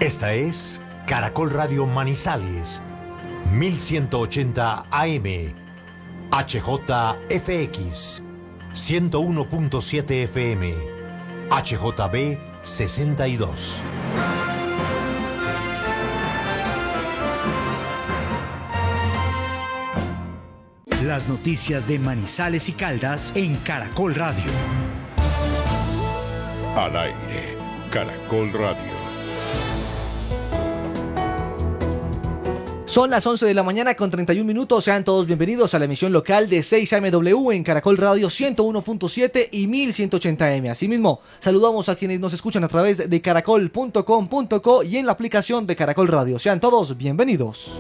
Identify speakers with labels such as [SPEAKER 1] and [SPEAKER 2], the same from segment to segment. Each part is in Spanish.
[SPEAKER 1] Esta es Caracol Radio Manizales, 1180 AM, HJFX, 101.7 FM, HJB 62.
[SPEAKER 2] Las noticias de Manizales y Caldas en Caracol Radio.
[SPEAKER 3] Al aire, Caracol Radio.
[SPEAKER 4] Son las 11 de la mañana con 31 minutos. Sean todos bienvenidos a la emisión local de 6AMW en Caracol Radio 101.7 y 1180M. Asimismo, saludamos a quienes nos escuchan a través de caracol.com.co y en la aplicación de Caracol Radio. Sean todos bienvenidos.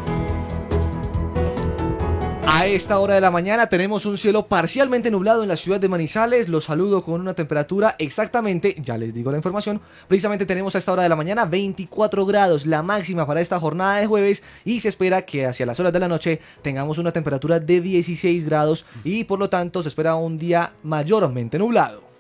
[SPEAKER 4] A esta hora de la mañana tenemos un cielo parcialmente nublado en la ciudad de Manizales. Los saludo con una temperatura exactamente, ya les digo la información, precisamente tenemos a esta hora de la mañana 24 grados, la máxima para esta jornada de jueves, y se espera que hacia las horas de la noche tengamos una temperatura de 16 grados y por lo tanto se espera un día mayormente nublado.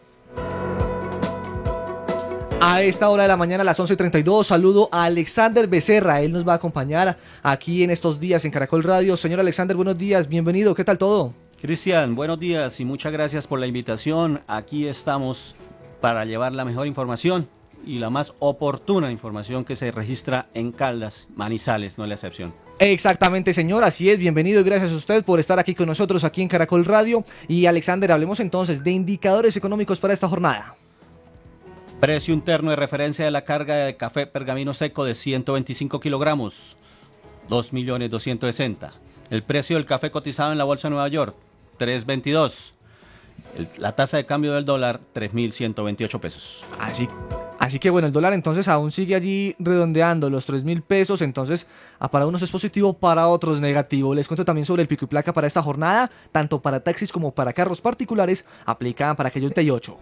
[SPEAKER 4] A esta hora de la mañana, a las 11:32, saludo a Alexander Becerra. Él nos va a acompañar aquí en estos días en Caracol Radio. Señor Alexander, buenos días, bienvenido. ¿Qué tal todo?
[SPEAKER 5] Cristian, buenos días y muchas gracias por la invitación. Aquí estamos para llevar la mejor información y la más oportuna información que se registra en Caldas, Manizales, no es la excepción.
[SPEAKER 4] Exactamente, señor, así es, bienvenido y gracias a usted por estar aquí con nosotros aquí en Caracol Radio. Y Alexander, hablemos entonces de indicadores económicos para esta jornada.
[SPEAKER 5] Precio interno de referencia de la carga de café pergamino seco de 125 kilogramos, 2.260.000. El precio del café cotizado en la Bolsa de Nueva York, 3.22. La tasa de cambio del dólar, 3.128 pesos.
[SPEAKER 4] Así que bueno, el dólar entonces aún sigue allí redondeando los 3.000 pesos, entonces para unos es positivo, para otros negativo. Les cuento también sobre el pico y placa para esta jornada, tanto para taxis como para carros particulares, aplican para aquellos 38.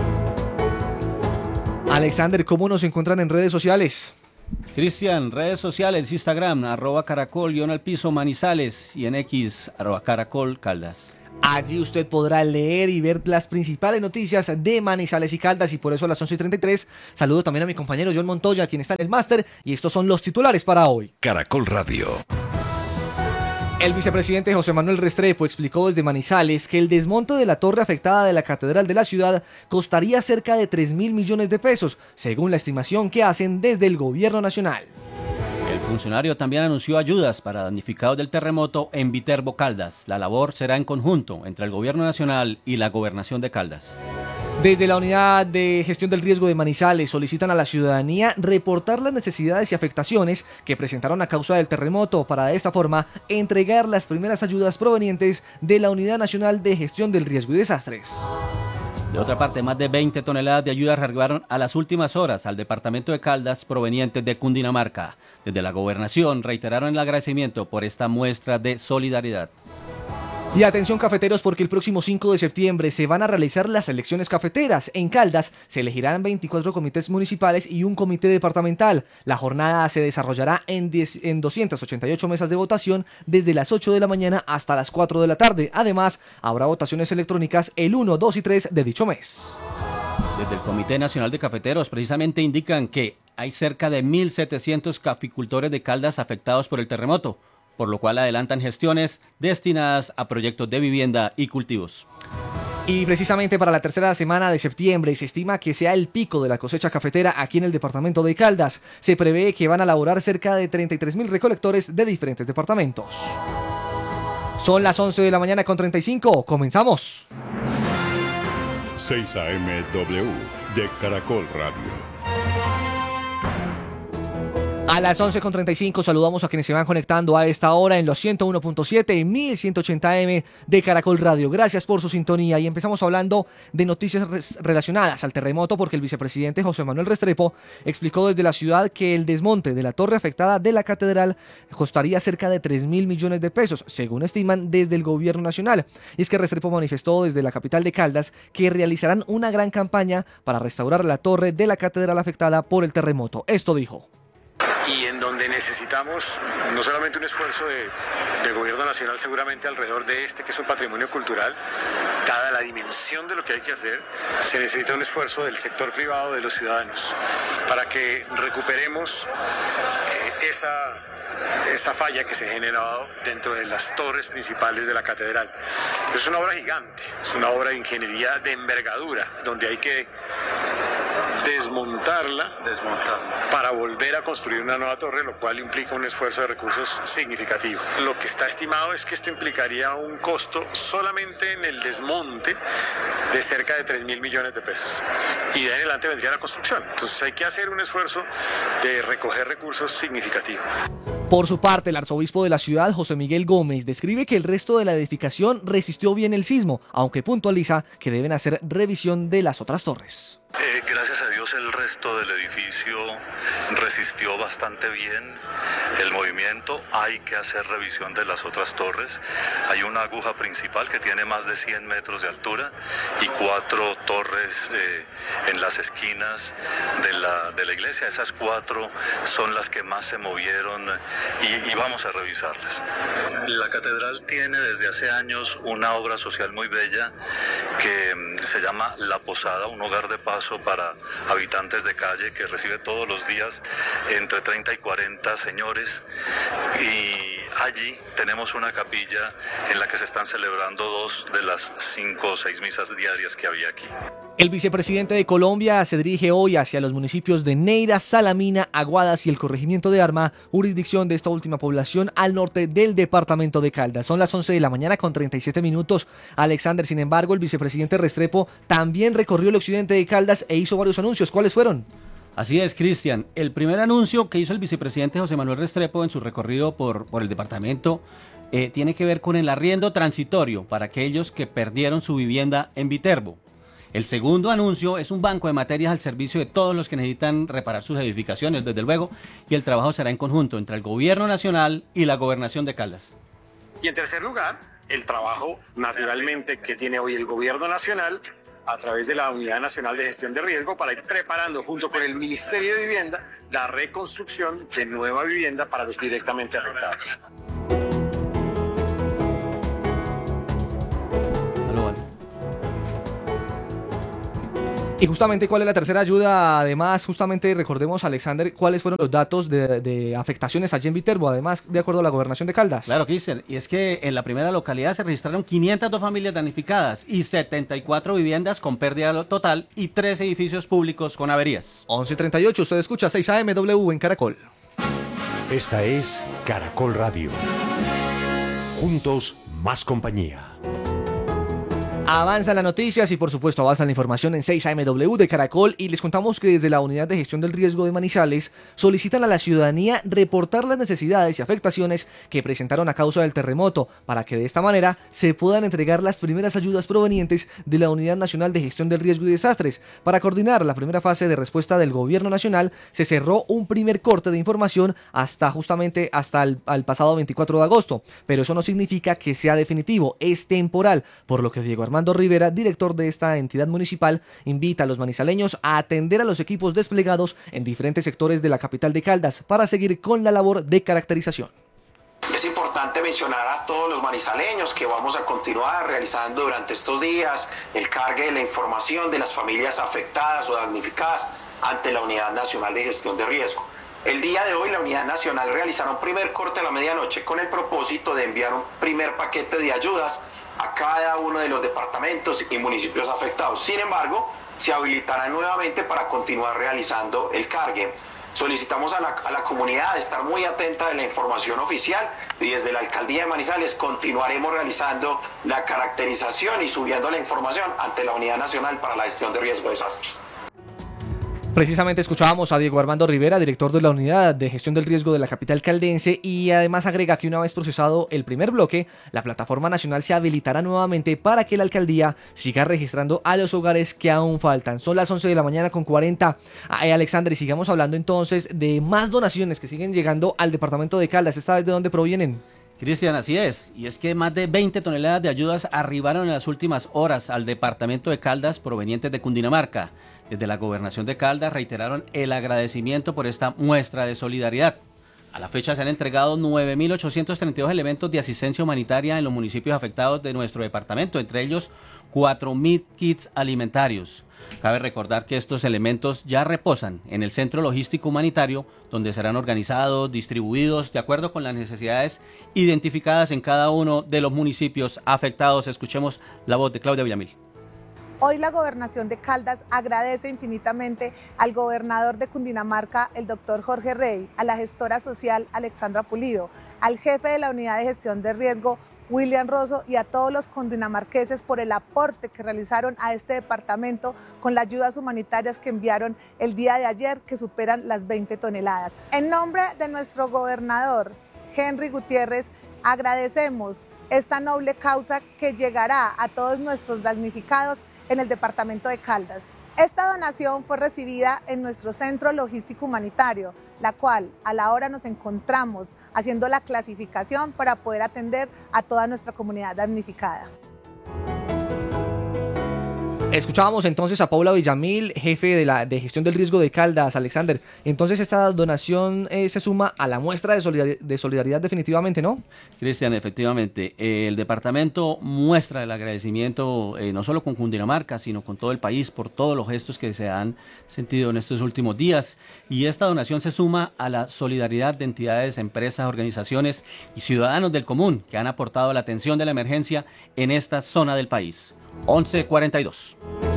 [SPEAKER 4] Alexander, ¿cómo nos encuentran en redes sociales?
[SPEAKER 5] Cristian, redes sociales, Instagram, @caracol_al piso Manizales y en X, @caracol Caldas.
[SPEAKER 4] Allí usted podrá leer y ver las principales noticias de Manizales y Caldas y por eso a las 11:33 saludo también a mi compañero John Montoya, quien está en el máster, y estos son los titulares para hoy.
[SPEAKER 3] Caracol Radio.
[SPEAKER 4] El vicepresidente José Manuel Restrepo explicó desde Manizales que el desmonte de la torre afectada de la catedral de la ciudad costaría cerca de 3.000 millones de pesos, según la estimación que hacen desde el gobierno nacional.
[SPEAKER 5] El funcionario también anunció ayudas para damnificados del terremoto en Viterbo, Caldas. La labor será en conjunto entre el gobierno nacional y la gobernación de Caldas.
[SPEAKER 4] Desde la Unidad de Gestión del Riesgo de Manizales solicitan a la ciudadanía reportar las necesidades y afectaciones que presentaron a causa del terremoto para de esta forma entregar las primeras ayudas provenientes de la Unidad Nacional de Gestión del Riesgo y Desastres.
[SPEAKER 5] De otra parte, más de 20 toneladas de ayuda arribaron a las últimas horas al departamento de Caldas provenientes de Cundinamarca. Desde la gobernación reiteraron el agradecimiento por esta muestra de solidaridad.
[SPEAKER 4] Y atención cafeteros, porque el próximo 5 de septiembre se van a realizar las elecciones cafeteras. En Caldas se elegirán 24 comités municipales y un comité departamental. La jornada se desarrollará en 288 mesas de votación desde las 8 de la mañana hasta las 4 de la tarde. Además, habrá votaciones electrónicas el 1, 2 y 3 de dicho mes.
[SPEAKER 5] Desde el Comité Nacional de Cafeteros precisamente indican que hay cerca de 1.700 caficultores de Caldas afectados por el terremoto, por lo cual adelantan gestiones destinadas a proyectos de vivienda y cultivos.
[SPEAKER 4] Y precisamente para la tercera semana de septiembre se estima que sea el pico de la cosecha cafetera aquí en el departamento de Caldas. Se prevé que van a laborar cerca de 33.000 recolectores de diferentes departamentos. Son las 11 de la mañana con 35. ¡Comenzamos!
[SPEAKER 3] 6AMW de Caracol Radio.
[SPEAKER 4] A las 11:35 saludamos a quienes se van conectando a esta hora en los 101.7 y 1180M de Caracol Radio. Gracias por su sintonía y empezamos hablando de noticias relacionadas al terremoto porque el vicepresidente José Manuel Restrepo explicó desde la ciudad que el desmonte de la torre afectada de la catedral costaría cerca de 3.000 millones de pesos, según estiman desde el gobierno nacional. Y es que Restrepo manifestó desde la capital de Caldas que realizarán una gran campaña para restaurar la torre de la catedral afectada por el terremoto. Esto dijo.
[SPEAKER 6] y en donde necesitamos no solamente un esfuerzo del gobierno nacional, seguramente alrededor de que es un patrimonio cultural, dada la dimensión de lo que hay que hacer, se necesita un esfuerzo del sector privado, de los ciudadanos, para que recuperemos esa falla que se ha generado dentro de las torres principales de la catedral. Es una obra gigante, es una obra de ingeniería de envergadura, donde hay que desmontarla para volver a construir una nueva torre, lo cual implica un esfuerzo de recursos significativo. Lo que está estimado es que esto implicaría un costo solamente en el desmonte de cerca de 3.000 millones de pesos. Y de ahí en adelante vendría la construcción. Entonces hay que hacer un esfuerzo de recoger recursos significativos.
[SPEAKER 4] Por su parte, el arzobispo de la ciudad, José Miguel Gómez, describe que el resto de la edificación resistió bien el sismo, aunque puntualiza que deben hacer revisión de las otras torres.
[SPEAKER 7] Gracias a Dios el resto del edificio resistió bastante bien el movimiento. Hay que hacer revisión de las otras torres. Hay una aguja principal que tiene más de 100 metros de altura y 4 torres en las esquinas de la iglesia. Esas 4 son las que más se movieron y vamos a revisarlas. La catedral tiene desde hace años una obra social muy bella que se llama La Posada, un hogar de paso para habitantes de calle que recibe todos los días entre 30 y 40 señores, y allí tenemos una capilla en la que se están celebrando 2 de las 5 o 6 misas diarias que había aquí.
[SPEAKER 4] El vicepresidente de Colombia se dirige hoy hacia los municipios de Neira, Salamina, Aguadas y el corregimiento de Arma, jurisdicción de esta última población al norte del departamento de Caldas. Son las 11 de la mañana con 37 minutos. Alexander, sin embargo, el vicepresidente Restrepo también recorrió el occidente de Caldas e hizo varios anuncios. ¿Cuáles fueron?
[SPEAKER 5] Así es, Cristian. El primer anuncio que hizo el vicepresidente José Manuel Restrepo en su recorrido por el departamento tiene que ver con el arriendo transitorio para aquellos que perdieron su vivienda en Viterbo. El segundo anuncio es un banco de materias al servicio de todos los que necesitan reparar sus edificaciones, desde luego, y el trabajo será en conjunto entre el gobierno nacional y la gobernación de Caldas.
[SPEAKER 6] Y en tercer lugar, el trabajo naturalmente que tiene hoy el gobierno nacional a través de la Unidad Nacional de Gestión de Riesgo para ir preparando junto con el Ministerio de Vivienda la reconstrucción de nueva vivienda para los directamente afectados.
[SPEAKER 4] Y justamente, ¿cuál es la tercera ayuda? Además, justamente recordemos, Alexander, cuáles fueron los datos de afectaciones allí en Viterbo, además, de acuerdo a la gobernación de Caldas.
[SPEAKER 5] Claro, Cristian, y es que en la primera localidad se registraron 502 familias damnificadas y 74 viviendas con pérdida total y 3 edificios públicos con averías.
[SPEAKER 4] 11:38, usted escucha 6 AMW en Caracol.
[SPEAKER 1] Esta es Caracol Radio. Juntos, más compañía.
[SPEAKER 4] Avanzan las noticias y por supuesto avanza la información en 6 AMW de Caracol, y les contamos que desde la Unidad de Gestión del Riesgo de Manizales solicitan a la ciudadanía reportar las necesidades y afectaciones que presentaron a causa del terremoto, para que de esta manera se puedan entregar las primeras ayudas provenientes de la Unidad Nacional de Gestión del Riesgo y Desastres. Para coordinar la primera fase de respuesta del Gobierno Nacional se cerró un primer corte de información hasta el pasado 24 de agosto, pero eso no significa que sea definitivo, es temporal, por lo que Diego Armando Rivera, director de esta entidad municipal, invita a los manizaleños a atender a los equipos desplegados en diferentes sectores de la capital de Caldas para seguir con la labor de caracterización.
[SPEAKER 8] Es importante mencionar a todos los manizaleños que vamos a continuar realizando durante estos días el cargue de la información de las familias afectadas o damnificadas ante la Unidad Nacional de Gestión de Riesgo. El día de hoy la Unidad Nacional realizará un primer corte a la medianoche con el propósito de enviar un primer paquete de ayudas a cada uno de los departamentos y municipios afectados. Sin embargo, se habilitará nuevamente para continuar realizando el cargue. Solicitamos a la comunidad estar muy atenta de la información oficial y desde la Alcaldía de Manizales continuaremos realizando la caracterización y subiendo la información ante la Unidad Nacional para la Gestión de Riesgo de Desastres.
[SPEAKER 4] Precisamente escuchábamos a Diego Armando Rivera, director de la Unidad de Gestión del Riesgo de la capital caldense, y además agrega que una vez procesado el primer bloque, la plataforma nacional se habilitará nuevamente para que la alcaldía siga registrando a los hogares que aún faltan. Son las 11 de la mañana con 40. Alexander, y sigamos hablando entonces de más donaciones que siguen llegando al departamento de Caldas. ¿Esta vez de dónde provienen?
[SPEAKER 5] Cristian, así es, y es que más de 20 toneladas de ayudas arribaron en las últimas horas al departamento de Caldas provenientes de Cundinamarca. Desde la Gobernación de Caldas reiteraron el agradecimiento por esta muestra de solidaridad. A la fecha se han entregado 9.832 elementos de asistencia humanitaria en los municipios afectados de nuestro departamento, entre ellos 4.000 kits alimentarios. Cabe recordar que estos elementos ya reposan en el Centro Logístico Humanitario, donde serán organizados, distribuidos de acuerdo con las necesidades identificadas en cada uno de los municipios afectados. Escuchemos la voz de Claudia Villamil.
[SPEAKER 9] Hoy la Gobernación de Caldas agradece infinitamente al gobernador de Cundinamarca, el doctor Jorge Rey, a la gestora social Alexandra Pulido, al jefe de la Unidad de Gestión de Riesgo, William Rosso, y a todos los cundinamarqueses por el aporte que realizaron a este departamento con las ayudas humanitarias que enviaron el día de ayer, que superan las 20 toneladas. En nombre de nuestro gobernador, Henry Gutiérrez, agradecemos esta noble causa que llegará a todos nuestros damnificados en el departamento de Caldas. Esta donación fue recibida en nuestro Centro Logístico Humanitario, la cual a la hora nos encontramos haciendo la clasificación para poder atender a toda nuestra comunidad damnificada.
[SPEAKER 4] Escuchábamos entonces a Paula Villamil, jefe de gestión del riesgo de Caldas. Alexander, entonces esta donación se suma a la muestra de solidaridad definitivamente, ¿no?
[SPEAKER 5] Cristian, efectivamente, el departamento muestra el agradecimiento no solo con Cundinamarca, sino con todo el país por todos los gestos que se han sentido en estos últimos días. Y esta donación se suma a la solidaridad de entidades, empresas, organizaciones y ciudadanos del común que han aportado a la atención de la emergencia en esta zona del país. 11:42.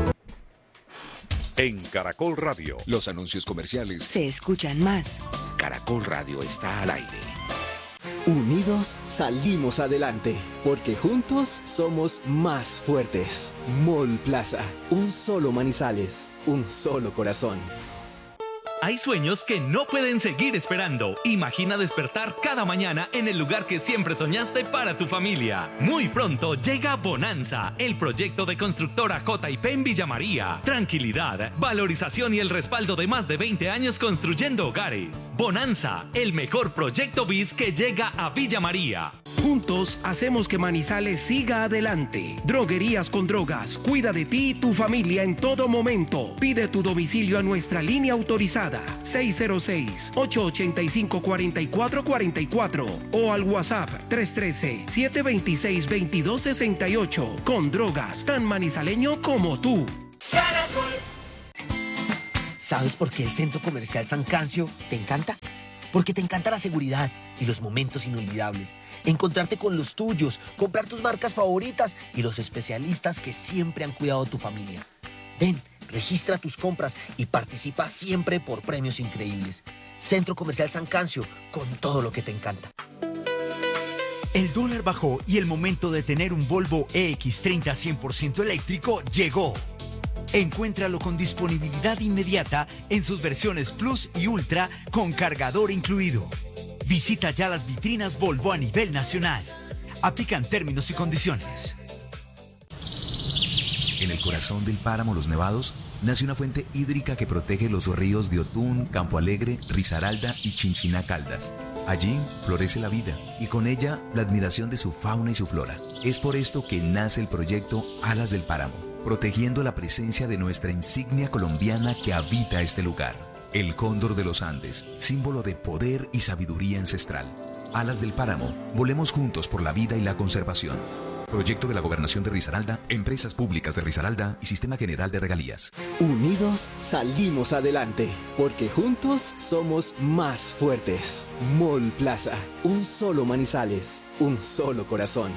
[SPEAKER 3] En Caracol Radio.
[SPEAKER 10] Los anuncios comerciales
[SPEAKER 11] se escuchan más.
[SPEAKER 10] Caracol Radio está al aire.
[SPEAKER 12] Unidos salimos adelante, porque juntos somos más fuertes. Mall Plaza, un solo Manizales, un solo corazón.
[SPEAKER 13] Hay sueños que no pueden seguir esperando. Imagina despertar cada mañana en el lugar que siempre soñaste para tu familia. Muy pronto llega Bonanza, el proyecto de constructora J&P en Villa María. Tranquilidad, valorización y el respaldo de más de 20 años construyendo hogares. Bonanza, el mejor proyecto BIS que llega a Villa María.
[SPEAKER 14] Juntos hacemos que Manizales siga adelante. Droguerías con Drogas, cuida de ti y tu familia en todo momento. Pide tu domicilio a nuestra línea autorizada 606-885-4444 o al WhatsApp 313-726-2268. Con Drogas, tan manizaleño como tú.
[SPEAKER 15] ¿Sabes por qué el Centro Comercial San Cancio te encanta? Porque te encanta la seguridad y los momentos inolvidables. Encontrarte con los tuyos, comprar tus marcas favoritas y los especialistas que siempre han cuidado de tu familia. Ven, registra tus compras y participa siempre por premios increíbles. Centro Comercial San Cancio, con todo lo que te encanta.
[SPEAKER 2] El dólar bajó y el momento de tener un Volvo EX30 100% eléctrico llegó. Encuéntralo con disponibilidad inmediata en sus versiones Plus y Ultra con cargador incluido. Visita ya las vitrinas Volvo a nivel nacional. Aplican términos y condiciones.
[SPEAKER 16] En el corazón del páramo Los Nevados nace una fuente hídrica que protege los ríos de Otún, Campo Alegre, Risaralda y Chinchiná Caldas. Allí florece la vida y con ella la admiración de su fauna y su flora. Es por esto que nace el proyecto Alas del Páramo, protegiendo la presencia de nuestra insignia colombiana que habita este lugar. El cóndor de los Andes, símbolo de poder y sabiduría ancestral. Alas del Páramo, volemos juntos por la vida y la conservación. Proyecto de la Gobernación de Risaralda, Empresas Públicas de Risaralda y Sistema General de Regalías.
[SPEAKER 12] Unidos salimos adelante, porque juntos somos más fuertes. Mall Plaza, un solo Manizales, un solo corazón.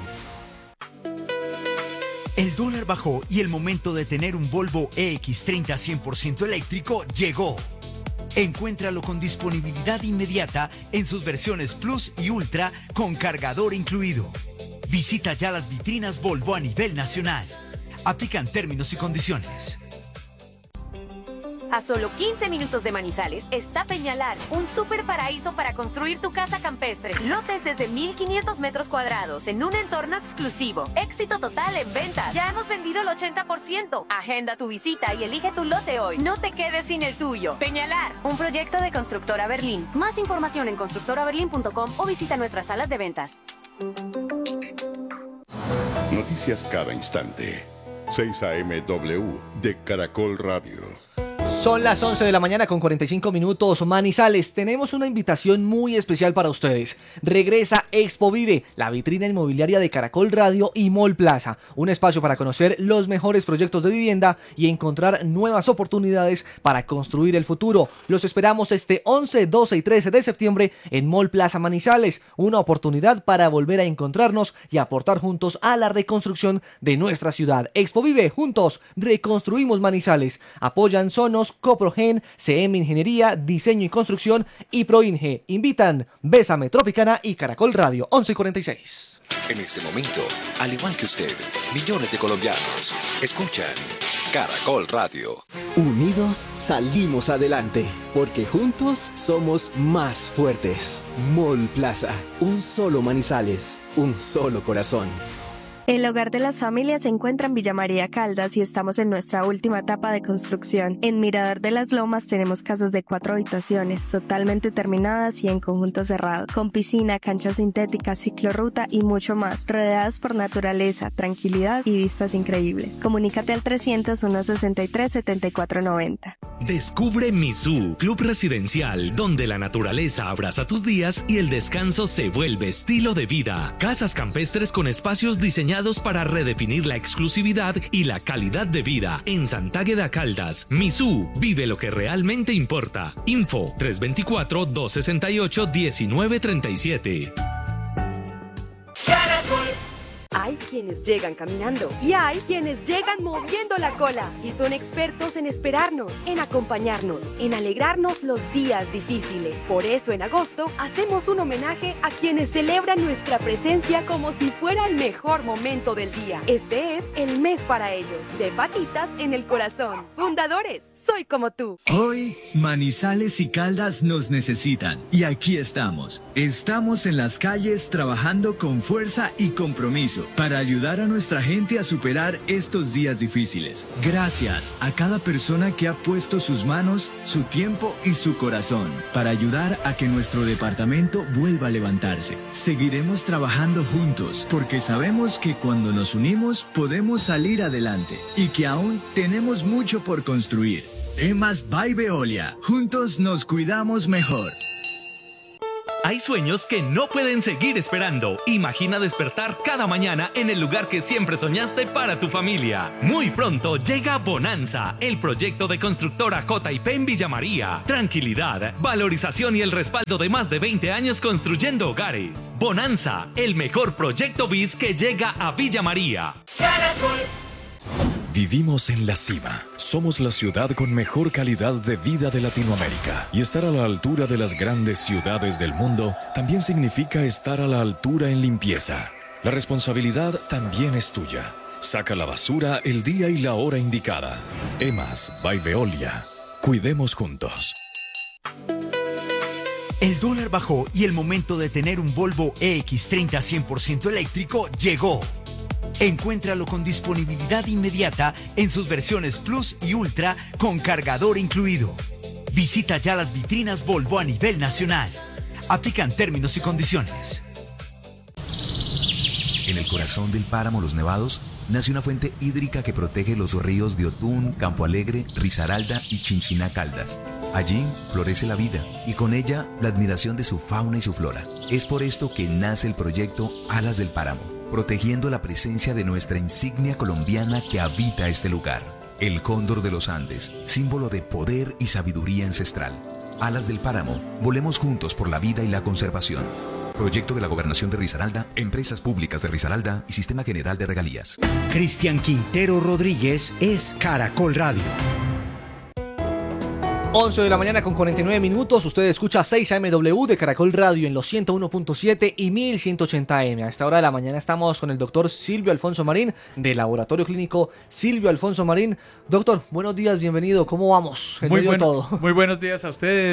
[SPEAKER 2] El dólar bajó y el momento de tener un Volvo EX30 100% eléctrico llegó. Encuéntralo con disponibilidad inmediata en sus versiones Plus y Ultra con cargador incluido. Visita ya las vitrinas Volvo a nivel nacional. Aplican términos y condiciones.
[SPEAKER 17] A solo 15 minutos de Manizales está Peñalar, un súper paraíso para construir tu casa campestre. Lotes desde 1.500 metros cuadrados en un entorno exclusivo. Éxito total en ventas. Ya hemos vendido el 80%. Agenda tu visita y elige tu lote hoy. No te quedes sin el tuyo. Peñalar, un proyecto de Constructora Berlín. Más información en constructoraberlin.com o visita nuestras salas de ventas.
[SPEAKER 3] Noticias cada instante. 6 AM W de Caracol Radio.
[SPEAKER 4] Son las 11 de la mañana con 45 minutos. Manizales, tenemos una invitación muy especial para ustedes. Regresa Expo Vive, la vitrina inmobiliaria de Caracol Radio y Mall Plaza. Un espacio para conocer los mejores proyectos de vivienda y encontrar nuevas oportunidades para construir el futuro. Los esperamos este 11, 12 y 13 de septiembre en Mall Plaza Manizales. Una oportunidad para volver a encontrarnos y aportar juntos a la reconstrucción de nuestra ciudad. Expo Vive, juntos reconstruimos Manizales. Apoyan Sonos, Coprogen, CM Ingeniería, Diseño y Construcción y Proinge. Invitan Bésame, Tropicana y Caracol Radio. 11:46.
[SPEAKER 10] En este momento, al igual que usted, millones de colombianos escuchan Caracol Radio.
[SPEAKER 12] Unidos salimos adelante, porque juntos somos más fuertes. Mall Plaza, un solo Manizales, un solo corazón.
[SPEAKER 11] El hogar de las familias se encuentra en Villa María Caldas y estamos en nuestra última etapa de construcción. En Mirador de las Lomas tenemos casas de 4 habitaciones, totalmente terminadas y en conjunto cerrado, con piscina, cancha sintética, ciclorruta y mucho más, rodeadas por naturaleza, tranquilidad y vistas increíbles. Comunícate al 300-163-7490.
[SPEAKER 13] Descubre Misú, club residencial, donde la naturaleza abraza tus días y el descanso se vuelve estilo de vida. Casas campestres con espacios diseñados para redefinir la exclusividad y la calidad de vida en Santágueda Caldas. Misú, vive lo que realmente importa. Info 324-268-1937.
[SPEAKER 18] Hay quienes llegan caminando y hay quienes llegan moviendo la cola y son expertos en esperarnos, en acompañarnos, en alegrarnos los días difíciles. Por eso en agosto hacemos un homenaje a quienes celebran nuestra presencia como si fuera el mejor momento del día. Este es el mes para ellos. De patitas en el corazón. Fundadores, soy como tú.
[SPEAKER 19] Hoy, Manizales y Caldas nos necesitan y aquí estamos. Estamos en las calles trabajando con fuerza y compromiso para ayudar a nuestra gente a superar estos días difíciles. Gracias a cada persona que ha puesto sus manos, su tiempo y su corazón para ayudar a que nuestro departamento vuelva a levantarse. Seguiremos trabajando juntos porque sabemos que cuando nos unimos podemos salir adelante y que aún tenemos mucho por construir. EMAS by Veolia. Juntos nos cuidamos mejor.
[SPEAKER 13] Hay sueños que no pueden seguir esperando. Imagina despertar cada mañana en el lugar que siempre soñaste para tu familia. Muy pronto llega Bonanza, el proyecto de constructora JP en Villa María. Tranquilidad, valorización y el respaldo de más de 20 años construyendo hogares. Bonanza, el mejor proyecto BIS que llega a Villa María.
[SPEAKER 20] Caracol. Vivimos en la cima. Somos la ciudad con mejor calidad de vida de Latinoamérica. Y estar a la altura de las grandes ciudades del mundo también significa estar a la altura en limpieza. La responsabilidad también es tuya. Saca la basura el día y la hora indicada. EMAS by Veolia. Cuidemos juntos.
[SPEAKER 2] El dólar bajó y el momento de tener un Volvo EX30 100% eléctrico llegó. Encuéntralo con disponibilidad inmediata en sus versiones Plus y Ultra con cargador incluido. Visita ya las vitrinas Volvo a nivel nacional. Aplican términos y condiciones.
[SPEAKER 16] En el corazón del páramo Los Nevados nace una fuente hídrica que protege los ríos de Otún, Campo Alegre, Risaralda y Chinchiná Caldas. Allí florece la vida y con ella la admiración de su fauna y su flora. Es por esto que nace el proyecto Alas del Páramo, protegiendo la presencia de nuestra insignia colombiana que habita este lugar, el cóndor de los Andes, símbolo de poder y sabiduría ancestral. Alas del Páramo, volemos juntos por la vida y la conservación. Proyecto de la Gobernación de Risaralda, Empresas Públicas de Risaralda y Sistema General de Regalías.
[SPEAKER 21] Cristian Quintero Rodríguez es Caracol Radio.
[SPEAKER 4] 11 de la mañana con 49 minutos. Usted escucha 6 AMW de Caracol Radio en los 101.7 y 1180M. A esta hora de la mañana estamos con el doctor Silvio Alfonso Marín del Laboratorio Clínico Silvio Alfonso Marín. Doctor, buenos días, bienvenido. ¿Cómo vamos? En medio de todo.
[SPEAKER 22] Muy buenos días a ustedes.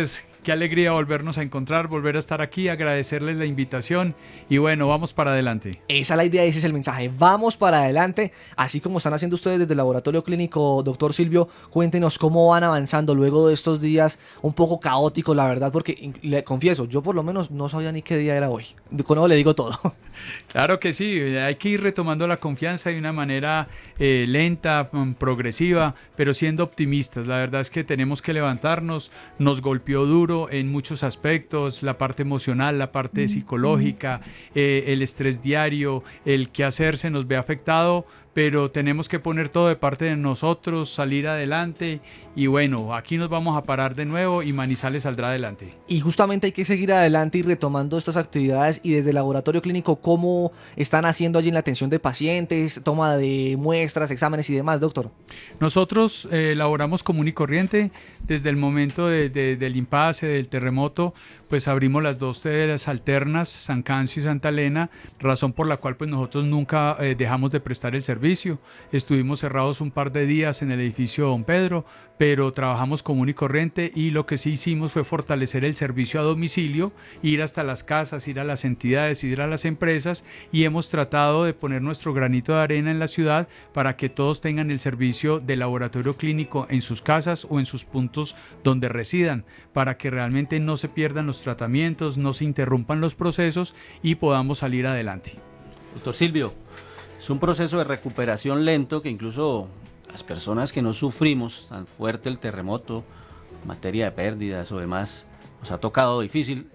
[SPEAKER 7] qué alegría volvernos a encontrar, volver a estar aquí, agradecerles la invitación y bueno, vamos para adelante.
[SPEAKER 4] Esa es la idea, ese es el mensaje, vamos para adelante, así como están haciendo ustedes desde el laboratorio clínico. Doctor Silvio, cuéntenos cómo van avanzando luego de estos días un poco caóticos, la verdad, porque le confieso, yo por lo menos no sabía ni qué día era hoy, con eso le digo todo.
[SPEAKER 7] Claro que sí, hay que ir retomando la confianza de una manera lenta, progresiva, pero siendo optimistas. La verdad es que tenemos que levantarnos, nos golpeó duro en muchos aspectos, la parte emocional, la parte psicológica, el estrés diario, el quehacer se nos ve afectado, pero tenemos que poner todo de parte de nosotros, salir adelante y bueno, aquí nos vamos a parar de nuevo y Manizales saldrá adelante.
[SPEAKER 4] Y justamente hay que seguir adelante y retomando estas actividades. Y desde el laboratorio clínico, ¿cómo están haciendo allí en la atención de pacientes, toma de muestras, exámenes y demás, doctor?
[SPEAKER 7] Nosotros laboramos común y corriente. Desde el momento del impasse, del terremoto, pues abrimos las 2 sedes alternas, San Cancio y Santa Elena, razón por la cual pues nosotros nunca dejamos de prestar el servicio. Estuvimos cerrados un par de días en el edificio Don Pedro, pero trabajamos común y corriente y lo que sí hicimos fue fortalecer el servicio a domicilio, ir hasta las casas, ir a las entidades, ir a las empresas y hemos tratado de poner nuestro granito de arena en la ciudad para que todos tengan el servicio de laboratorio clínico en sus casas o en sus puntos donde residan, para que realmente no se pierdan los tratamientos, no se interrumpan los procesos y podamos salir adelante.
[SPEAKER 5] Doctor Silvio, es un proceso de recuperación lento que incluso las personas que no sufrimos tan fuerte el terremoto, en materia de pérdidas o demás, nos ha tocado difícil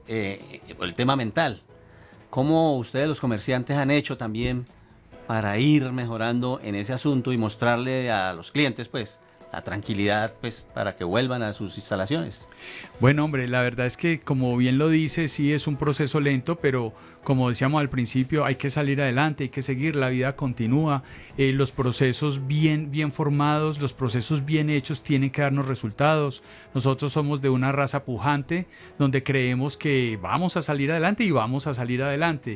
[SPEAKER 5] el tema mental. ¿Cómo ustedes los comerciantes han hecho también para ir mejorando en ese asunto y mostrarle a los clientes pues la tranquilidad pues para que vuelvan a sus instalaciones?
[SPEAKER 7] Bueno, hombre, la verdad es que como bien lo dice, sí es un proceso lento, pero como decíamos al principio, hay que salir adelante, hay que seguir, la vida continúa, los procesos bien formados, los procesos bien hechos tienen que darnos resultados. Nosotros somos de una raza pujante, donde creemos que vamos a salir adelante y vamos a salir adelante.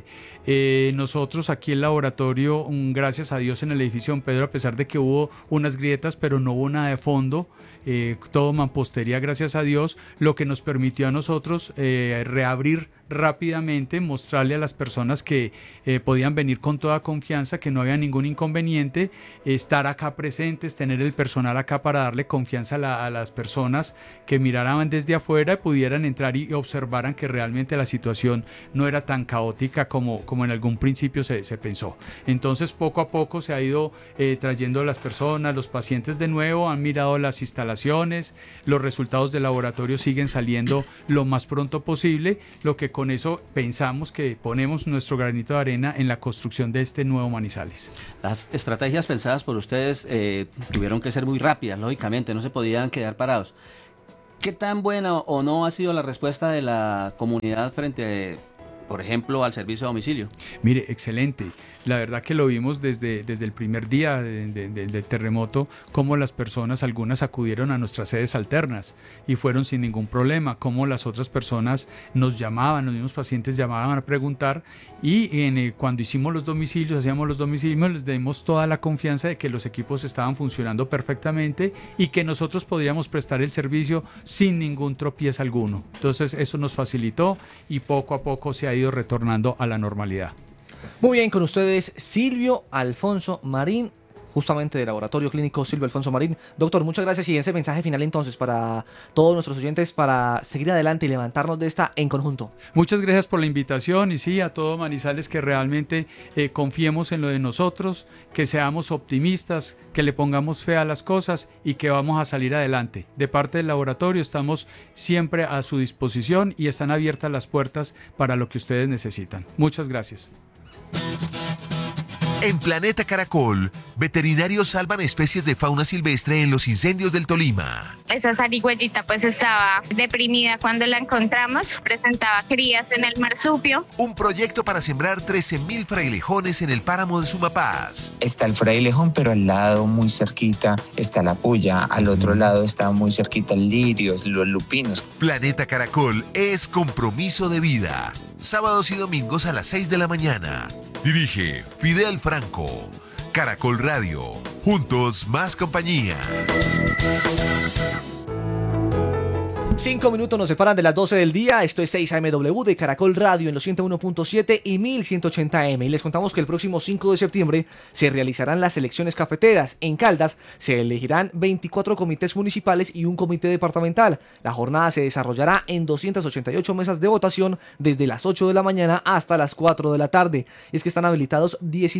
[SPEAKER 7] Nosotros aquí en el laboratorio, gracias a Dios en el edificio Don Pedro, a pesar de que hubo unas grietas, pero no hubo nada de fondo, todo mampostería, gracias a Dios, lo que nos permitió a nosotros reabrir rápidamente, mostrarle a las personas que podían venir con toda confianza, que no había ningún inconveniente, estar acá presentes, tener el personal acá para darle confianza a las personas que miraran desde afuera, pudieran entrar y observaran que realmente la situación no era tan caótica como en algún principio se pensó. Entonces poco a poco se ha ido trayendo las personas, los pacientes de nuevo, han mirado las instalaciones, los resultados del laboratorio siguen saliendo lo más pronto posible, lo que con eso pensamos que ponemos nuestro granito de arena en la construcción de este nuevo Manizales.
[SPEAKER 5] Las estrategias pensadas por ustedes tuvieron que ser muy rápidas, lógicamente, no se podían quedar parados. ¿Qué tan buena o no ha sido la respuesta de la comunidad frente, por ejemplo, al servicio a domicilio?
[SPEAKER 7] Mire, excelente. La verdad que lo vimos desde el primer día del terremoto, cómo las personas, algunas acudieron a nuestras sedes alternas y fueron sin ningún problema, cómo las otras personas nos llamaban, los mismos pacientes llamaban a preguntar y cuando hicimos los domicilios, hacíamos los domicilios, les dimos toda la confianza de que los equipos estaban funcionando perfectamente y que nosotros podíamos prestar el servicio sin ningún tropiezo alguno. Entonces eso nos facilitó y poco a poco se ha ido retornando a la normalidad.
[SPEAKER 4] Muy bien, con ustedes Silvio Alfonso Marín, justamente del Laboratorio Clínico Silvio Alfonso Marín. Doctor, muchas gracias y ese mensaje final entonces para todos nuestros oyentes para seguir adelante y levantarnos de esta en conjunto.
[SPEAKER 7] Muchas gracias por la invitación y sí, a todo Manizales que realmente confiemos en lo de nosotros, que seamos optimistas, que le pongamos fe a las cosas y que vamos a salir adelante. De parte del laboratorio estamos siempre a su disposición y están abiertas las puertas para lo que ustedes necesitan. Muchas gracias.
[SPEAKER 1] En Planeta Caracol, veterinarios salvan especies de fauna silvestre en los incendios del Tolima.
[SPEAKER 22] Esa zarigüeyita pues estaba deprimida cuando la encontramos, presentaba crías en el marsupio.
[SPEAKER 1] Un proyecto para sembrar 13.000 frailejones en el páramo de Sumapaz.
[SPEAKER 23] Está el frailejón, pero al lado, muy cerquita, está la puya. Al otro lado está muy cerquita el lirios, los lupinos.
[SPEAKER 1] Planeta Caracol es compromiso de vida. Sábados y domingos a las 6 de la mañana. Dirige Fidel Franco. Caracol Radio. Juntos más compañía.
[SPEAKER 4] 5 minutos nos separan de las 12 del día. Esto es 6 AMW de Caracol Radio en los 101.7 y 1180M. Y les contamos que el próximo 5 de septiembre se realizarán las elecciones cafeteras. En Caldas se elegirán 24 comités municipales y un comité departamental. La jornada se desarrollará en 288 mesas de votación desde las 8 de la mañana hasta las 4 de la tarde. Es que están habilitados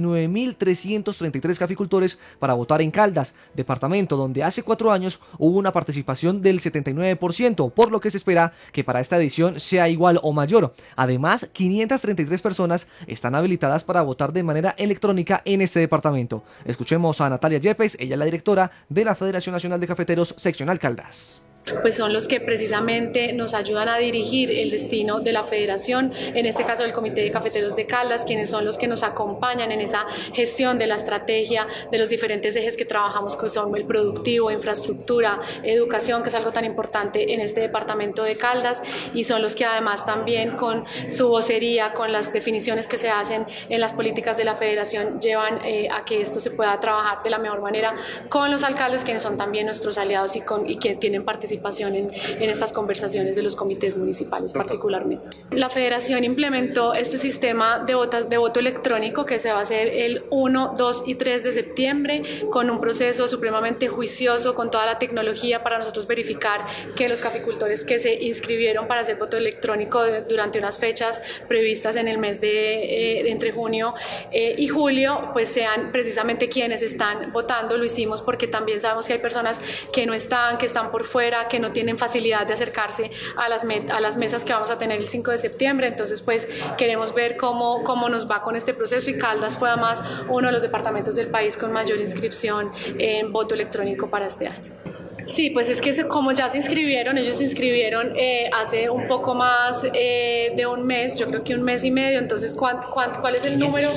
[SPEAKER 4] 19.333 caficultores para votar en Caldas, departamento donde hace 4 años hubo una participación del 79%. Por lo que se espera que para esta edición sea igual o mayor. Además, 533 personas están habilitadas para votar de manera electrónica en este departamento. Escuchemos a Natalia Yepes, ella es la directora de la Federación Nacional de Cafeteros Seccional Caldas.
[SPEAKER 6] Pues son los que precisamente nos ayudan a dirigir el destino de la federación, en este caso el Comité de Cafeteros de Caldas, quienes son los que nos acompañan en esa gestión de la estrategia de los diferentes ejes que trabajamos, que son el productivo, infraestructura, educación, que es algo tan importante en este departamento de Caldas, y son los que además también con su vocería, con las definiciones que se hacen en las políticas de la federación, llevan a que esto se pueda trabajar de la mejor manera con los alcaldes, quienes son también nuestros aliados y que tienen participación en estas conversaciones de los comités municipales particularmente. La federación implementó este sistema de voto electrónico que se va a hacer el 1, 2 y 3 de septiembre con un proceso supremamente juicioso, con toda la tecnología para nosotros verificar que los caficultores que se inscribieron para hacer voto electrónico durante unas fechas previstas en el mes de entre junio y julio, pues sean precisamente quienes están votando. Lo hicimos porque también sabemos que hay personas que no están, que están por fuera, que no tienen facilidad de acercarse a las mesas que vamos a tener el 5 de septiembre. Entonces, pues queremos ver cómo nos va con este proceso, y Caldas fue además uno de los departamentos del país con mayor inscripción en voto electrónico para este año. Sí, pues es que como ya se inscribieron, ellos se inscribieron hace un poco más de un mes, yo creo que un mes y medio. Entonces, ¿cuál es el número?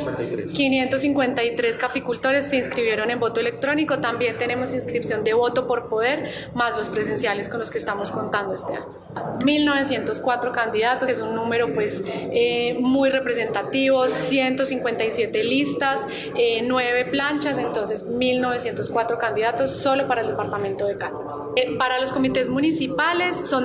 [SPEAKER 6] 553 caficultores se inscribieron en voto electrónico. También tenemos inscripción de voto por poder, más los presenciales con los que estamos contando este año. 1.904 candidatos, es un número pues muy representativo, 157 listas, 9 planchas, entonces 1.904 candidatos solo para el departamento de Caldas. Para los comités municipales son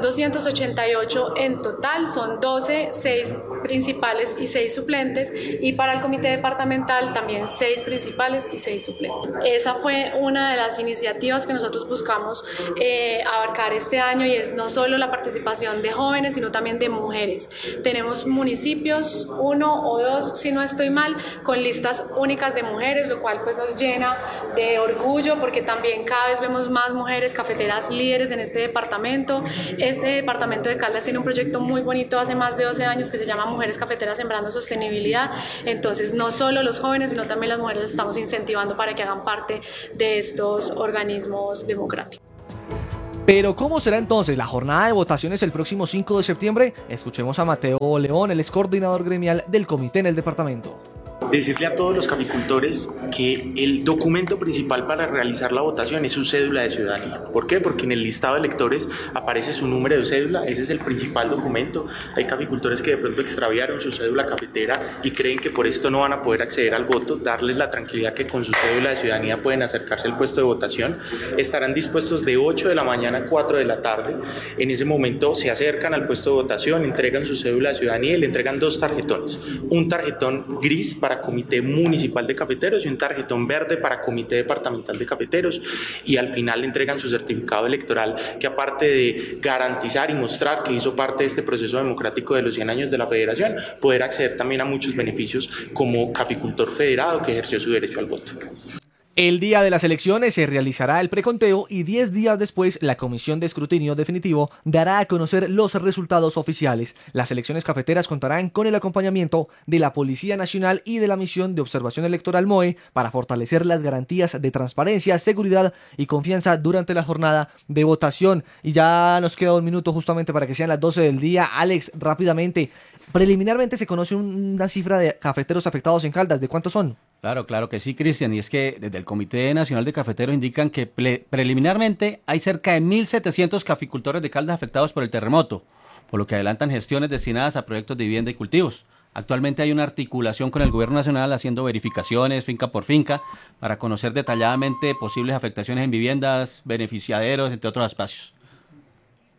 [SPEAKER 6] 288 en total, son 12, 6 principales y 6 suplentes, y para el comité departamental también 6 principales y 6 suplentes. Esa fue una de las iniciativas que nosotros buscamos abarcar este año, y es no solo la participación de jóvenes, sino también de mujeres. Tenemos municipios, 1 o 2, si no estoy mal, con listas únicas de mujeres, lo cual pues nos llena de orgullo, porque también cada vez vemos más mujeres cafeteras líderes en este departamento. Este departamento de Caldas tiene un proyecto muy bonito hace más de 12 años que se llama Mujeres Cafeteras Sembrando Sostenibilidad. Entonces, no solo los jóvenes, sino también las mujeres estamos incentivando para que hagan parte de estos organismos democráticos.
[SPEAKER 4] Pero ¿cómo será entonces la jornada de votaciones el próximo 5 de septiembre? Escuchemos a Mateo León, el coordinador gremial del comité en el departamento.
[SPEAKER 8] Decirle a todos los caficultores que el documento principal para realizar la votación es su cédula de ciudadanía. ¿Por qué? Porque en el listado de electores aparece su número de cédula, ese es el principal documento. Hay caficultores que de pronto extraviaron su cédula cafetera y creen que por esto no van a poder acceder al voto. Darles la tranquilidad que con su cédula de ciudadanía pueden acercarse al puesto de votación. Estarán dispuestos de 8 de la mañana a 4 de la tarde. En ese momento se acercan al puesto de votación, entregan su cédula de ciudadanía y le entregan 2 tarjetones. Un tarjetón gris para Comité Municipal de Cafeteros y un tarjetón verde para Comité Departamental de Cafeteros, y al final le entregan su certificado electoral, que aparte de garantizar y mostrar que hizo parte de este proceso democrático de los 100 años de la federación, poder acceder también a muchos beneficios como caficultor federado que ejerció su derecho al voto.
[SPEAKER 4] El día de las elecciones se realizará el preconteo y 10 días después la comisión de escrutinio definitivo dará a conocer los resultados oficiales. Las elecciones cafeteras contarán con el acompañamiento de la Policía Nacional y de la Misión de Observación Electoral MOE para fortalecer las garantías de transparencia, seguridad y confianza durante la jornada de votación. Y ya nos queda un minuto justamente para que sean las 12 del día. Alex, rápidamente, preliminarmente se conoce una cifra de cafeteros afectados en Caldas. ¿De cuántos son?
[SPEAKER 5] Claro que sí, Cristian, y es que desde el Comité Nacional de Cafeteros indican que preliminarmente hay cerca de 1.700 caficultores de Caldas afectados por el terremoto, por lo que adelantan gestiones destinadas a proyectos de vivienda y cultivos. Actualmente hay una articulación con el Gobierno Nacional haciendo verificaciones finca por finca para conocer detalladamente posibles afectaciones en viviendas, beneficiaderos, entre otros espacios.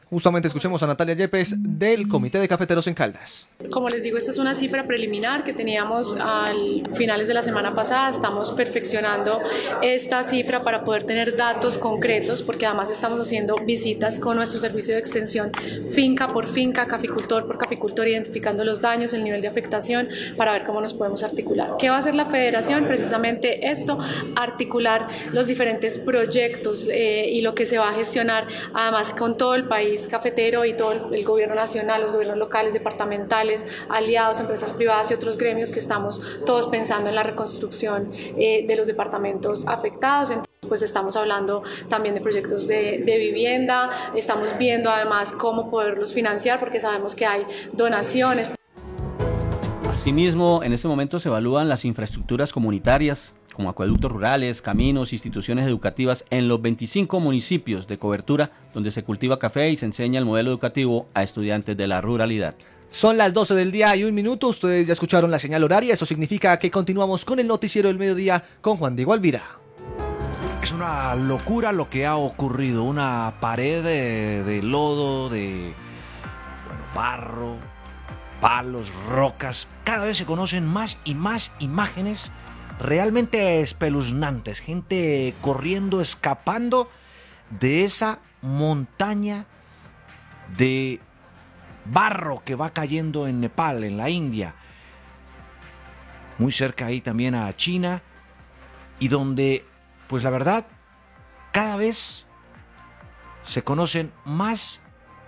[SPEAKER 4] Justamente escuchemos a Natalia Yepes del Comité de Cafeteros en Caldas.
[SPEAKER 6] Como les digo, esta es una cifra preliminar que teníamos a finales de la semana pasada. Estamos perfeccionando esta cifra para poder tener datos concretos, porque además estamos haciendo visitas con nuestro servicio de extensión finca por finca, caficultor por caficultor, identificando los daños, el nivel de afectación, para ver cómo nos podemos articular. ¿Qué va a hacer la federación? Precisamente esto, articular los diferentes proyectos y lo que se va a gestionar, además con todo el país cafetero y todo el gobierno nacional, los gobiernos locales, departamentales, aliados, empresas privadas y otros gremios que estamos todos pensando en la reconstrucción de los departamentos afectados. Entonces, pues estamos hablando también de proyectos de vivienda, estamos viendo además cómo poderlos financiar, porque sabemos que hay donaciones.
[SPEAKER 5] Asimismo, en este momento se evalúan las infraestructuras comunitarias, como acueductos rurales, caminos, instituciones educativas en los 25 municipios de cobertura donde se cultiva café y se enseña el modelo educativo a estudiantes de la ruralidad.
[SPEAKER 4] Son las 12 del día y 1 minuto. Ustedes ya escucharon la señal horaria. Eso significa que continuamos con el noticiero del mediodía con Juan Diego Alvira.
[SPEAKER 9] Es una locura lo que ha ocurrido. Una pared de lodo, de barro, palos, rocas. Cada vez se conocen más y más imágenes realmente espeluznantes. Gente corriendo, escapando de esa montaña de barro que va cayendo en Nepal, en la India. Muy cerca ahí también a China. Y donde, pues la verdad, cada vez se conocen más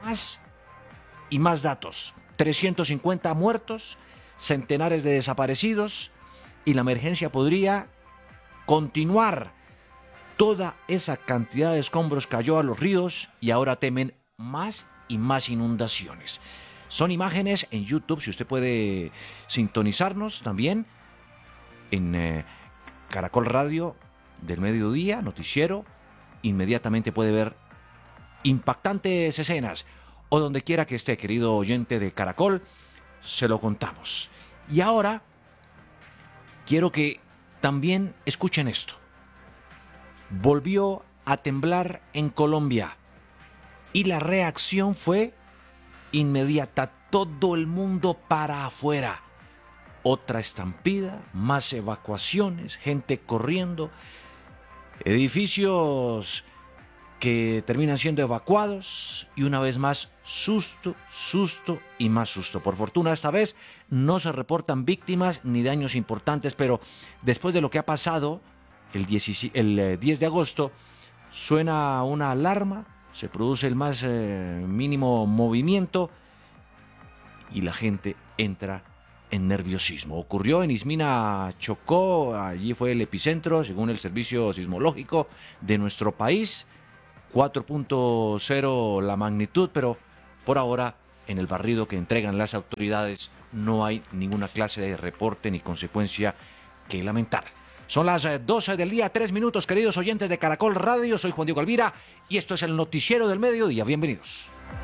[SPEAKER 9] y más datos. 350 muertos, centenares de desaparecidos, y la emergencia podría continuar. Toda esa cantidad de escombros cayó a los ríos y ahora temen más y más inundaciones. Son imágenes en YouTube, si usted puede sintonizarnos también en Caracol Radio del mediodía, noticiero, inmediatamente puede ver impactantes escenas, o donde quiera que esté, querido oyente de Caracol, se lo contamos. Y ahora quiero que también escuchen esto. Volvió a temblar en Colombia y la reacción fue inmediata. Todo el mundo para afuera. Otra estampida, más evacuaciones, gente corriendo, edificios que terminan siendo evacuados y una vez más susto y más susto. Por fortuna esta vez no se reportan víctimas ni daños importantes, pero después de lo que ha pasado el 10 de agosto suena una alarma, se produce el más mínimo movimiento y la gente entra en nerviosismo. Ocurrió en Ismina, Chocó, allí fue el epicentro según el servicio sismológico de nuestro país. 4.0 la magnitud, pero por ahora en el barrido que entregan las autoridades no hay ninguna clase de reporte ni consecuencia que lamentar. Son las 12 del día, 3 minutos, queridos oyentes de Caracol Radio. Soy Juan Diego Alvira y esto es el noticiero del mediodía. Bienvenidos.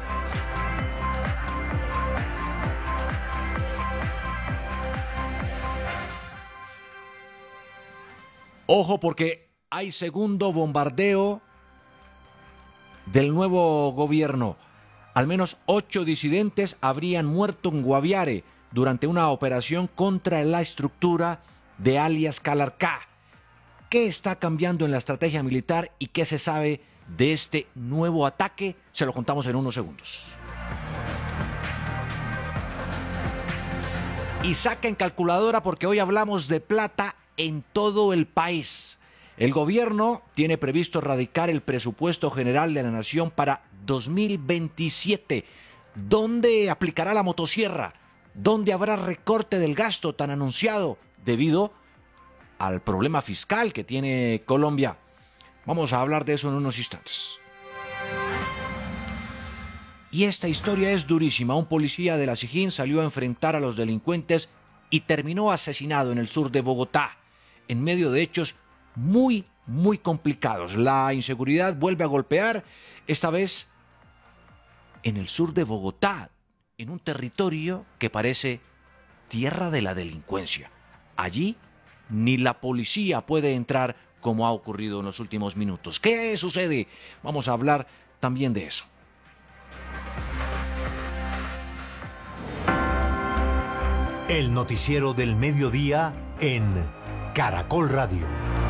[SPEAKER 9] Ojo, porque hay segundo bombardeo del nuevo gobierno. Al menos 8 disidentes habrían muerto en Guaviare durante una operación contra la estructura de alias Calarcá. ¿Qué está cambiando en la estrategia militar y qué se sabe de este nuevo ataque? Se lo contamos en unos segundos. Y saquen calculadora porque hoy hablamos de plata en todo el país. El gobierno tiene previsto radicar el presupuesto general de la nación para 2027. ¿Dónde aplicará la motosierra? ¿Dónde habrá recorte del gasto tan anunciado debido al problema fiscal que tiene Colombia? Vamos a hablar de eso en unos instantes. Y esta historia es durísima. Un policía de la SIJIN salió a enfrentar a los delincuentes y terminó asesinado en el sur de Bogotá, en medio de hechos muy complicados. La inseguridad vuelve a golpear, esta vez en el sur de Bogotá, en un territorio que parece tierra de la delincuencia. Allí ni la policía puede entrar como ha ocurrido en los últimos minutos. ¿Qué sucede? Vamos a hablar también de eso.
[SPEAKER 21] El noticiero del mediodía en Caracol Radio.